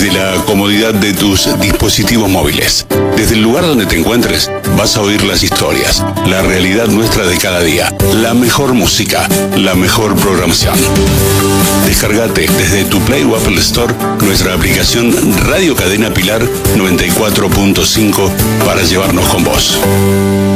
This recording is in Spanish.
desde la comodidad de tus dispositivos móviles. Desde el lugar donde te encuentres, vas a oír las historias, la realidad nuestra de cada día, la mejor música, la mejor programación. Descargate desde tu Play o Apple Store nuestra aplicación Radio Cadena Pilar 94.5 para llevarnos con vos.